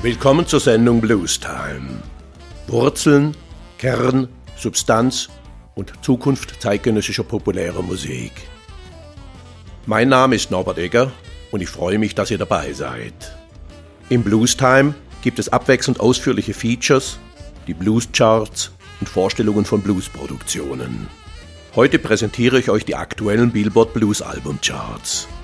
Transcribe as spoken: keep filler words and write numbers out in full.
Willkommen zur Sendung Blues Time. Wurzeln, Kern, Substanz und Zukunft zeitgenössischer populärer Musik. Mein Name ist Norbert Egger und ich freue mich, dass ihr dabei seid. Im Blues Time gibt es abwechselnd ausführliche Features, die Blues Charts und Vorstellungen von Blues-Produktionen. Heute präsentiere ich euch die aktuellen Billboard Blues Album Charts.